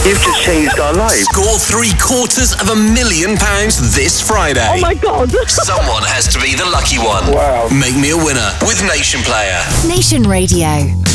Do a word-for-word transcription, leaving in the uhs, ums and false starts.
You've just changed our lives. Score three quarters of a million pounds this Friday. Oh my God. Someone has to be the lucky one. Wow. Make me a winner with Nation Player. Nation Radio.